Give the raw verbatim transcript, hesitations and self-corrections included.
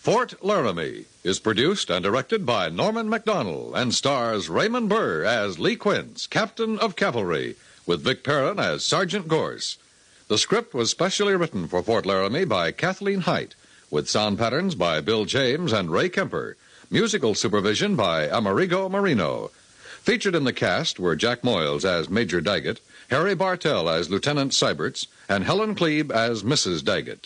Fort Laramie is produced and directed by Norman Macdonnell and stars Raymond Burr as Lee Quince, Captain of Cavalry, with Vic Perrin as Sergeant Gorse. The script was specially written for Fort Laramie by Kathleen Height, with sound patterns by Bill James and Ray Kemper, musical supervision by Amerigo Marino. Featured in the cast were Jack Moyles as Major Daggett, Harry Bartell as Lieutenant Seiberts, and Helen Klebe as Missus Daggett.